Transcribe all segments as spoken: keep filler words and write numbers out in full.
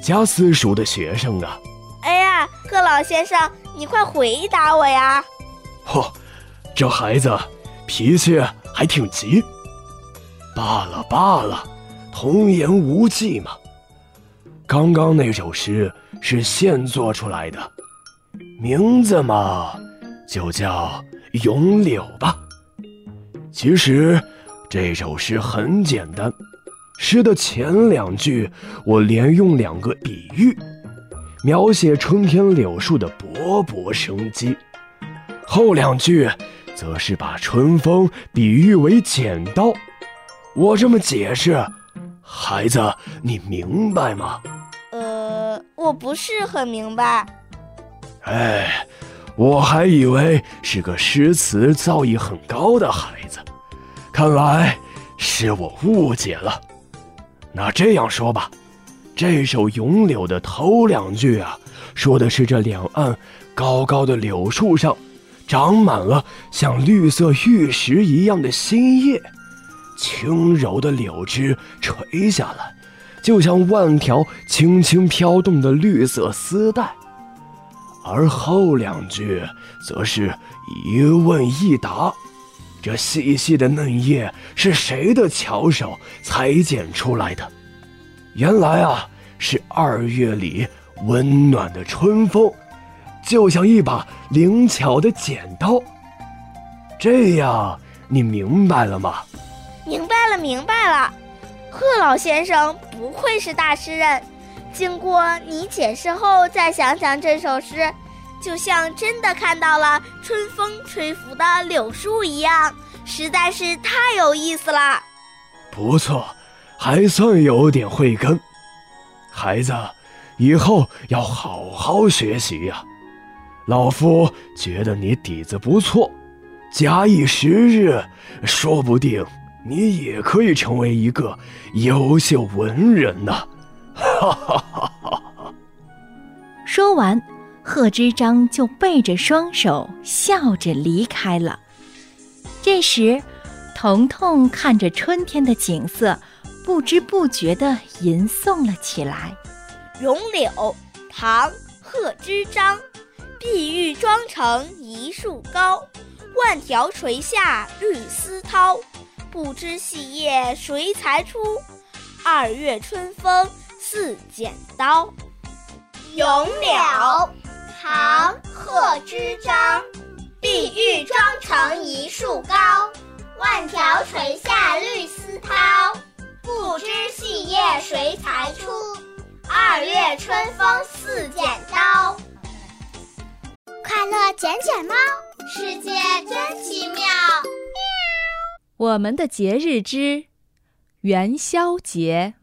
家私塾的学生啊。 哎呀，贺老先生，你快回答我呀！ 嚯，这孩子脾气还挺急。罢了罢了，童言无忌嘛。刚刚那首诗是现做出来的，名字嘛，就叫《咏柳》吧。其实这首诗很简单，诗的前两句我连用两个比喻，描写春天柳树的勃勃生机，后两句则是把春风比喻为剪刀。我这么解释，孩子你明白吗？ 呃，我不是很明白。 哎，我还以为是个诗词造诣很高的孩子，看来是我误解了。那这样说吧，这首《咏柳》的头两句啊，说的是这两岸高高的柳树上长满了像绿色玉石一样的新叶，轻柔的柳枝垂下来，就像万条轻轻飘动的绿色丝带。而后两句则是一问一答，这细细的嫩叶是谁的巧手裁剪出来的？原来啊，是二月里温暖的春风，就像一把灵巧的剪刀。这样你明白了吗？ 明白了明白了，贺老先生不愧是大诗人，经过你解释后再想想这首诗，就像真的看到了春风吹拂的柳树一样，实在是太有意思了。 不错，还算有点慧根。孩子，以后要好好学习呀。老夫觉得你底子不错，假以时日，说不定你也可以成为一个优秀文人呢。哈哈哈哈！ 说完，贺知章就背着双手笑着离开了。这时，彤彤看着春天的景色，不知不觉地吟诵了起来。 《咏柳》唐·贺知章，碧玉妆成一树高，万条垂下绿丝绦，不知细叶谁裁出？二月春风似剪刀。《 咏柳》唐·贺知章，碧玉妆成一树高，万条垂下绿丝绦，不知细叶谁裁出？二月春风似剪刀。 快乐捡捡猫， 世界真奇妙。 我们的节日之元宵节。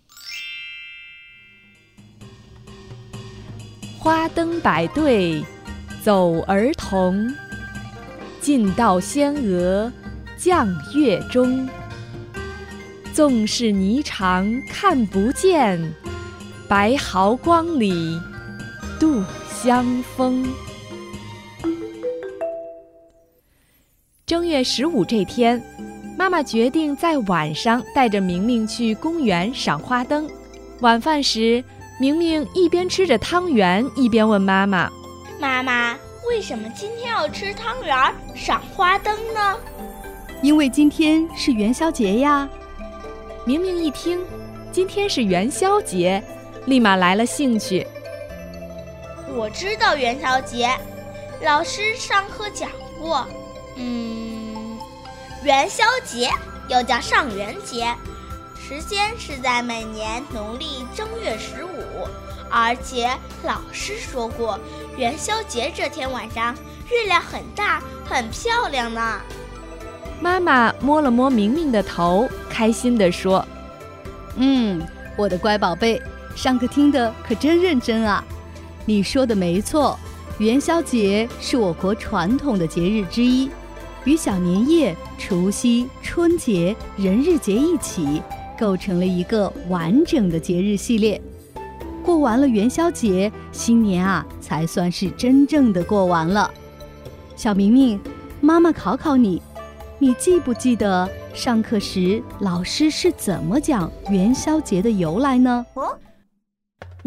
花灯百对走儿童，尽道仙娥降月中。纵是霓裳看不见，白毫光里度香风。正月十五这天，妈妈决定在晚上带着明明去公园赏花灯。晚饭时，明明一边吃着汤圆，一边问妈妈：“ 妈妈，为什么今天要吃汤圆、赏花灯呢？”“ 因为今天是元宵节呀。” 明明一听今天是元宵节，立马来了兴趣。 我知道元宵节，老师上课讲过。嗯，元宵节又叫上元节，时间是在每年农历正月十五，而且老师说过，元宵节这天晚上月亮很大，很漂亮呢。 妈妈摸了摸明明的头，开心地说：“ 嗯，我的乖宝贝，上课听得可真认真啊！你说的没错，元宵节是我国传统的节日之一，与小年夜、除夕、春节、人日节一起，构成了一个完整的节日系列。过完了元宵节，新年啊，才算是真正的过完了。小明明，妈妈考考你，你记不记得上课时老师是怎么讲元宵节的由来呢？” 哦，